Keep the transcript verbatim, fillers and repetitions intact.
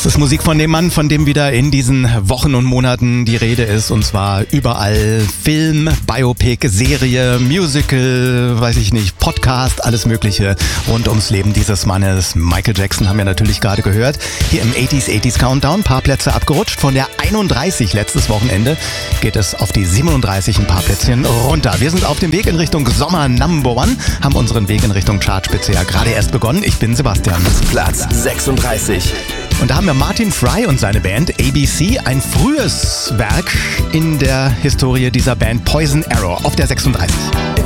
Das ist Musik von dem Mann, von dem wieder in diesen Wochen und Monaten die Rede ist. Und zwar überall Film, Biopic, Serie, Musical, weiß ich nicht, Podcast, alles Mögliche rund ums Leben dieses Mannes. Michael Jackson haben wir natürlich gerade gehört. Hier im achtziger achtziger Countdown, paar Plätze abgerutscht. Von der einunddreißig letztes Wochenende geht es auf die siebenunddreißig ein paar Plätzchen runter. Wir sind auf dem Weg in Richtung Sommer Number One, haben unseren Weg in Richtung Chartspitze ja gerade erst begonnen. Ich bin Sebastian. Platz sechsunddreißig. Und da haben wir Martin Fry und seine Band A B C, ein frühes Werk in der Historie dieser Band Poison Arrow auf der sechsunddreißig.